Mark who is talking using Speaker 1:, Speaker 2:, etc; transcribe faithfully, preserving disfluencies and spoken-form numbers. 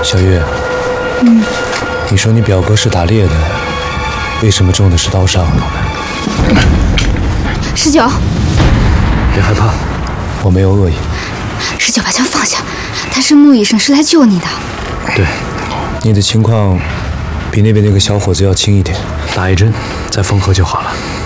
Speaker 1: 小月，嗯，你说你表哥是打猎的，为什么中的是刀伤？
Speaker 2: 十九，
Speaker 1: 别害怕，我没有恶意。
Speaker 2: 十九，把枪放下，他是穆医生，是来救你的。
Speaker 1: 对，你的情况比那边那个小伙子要轻一点，打一针再缝合就好了。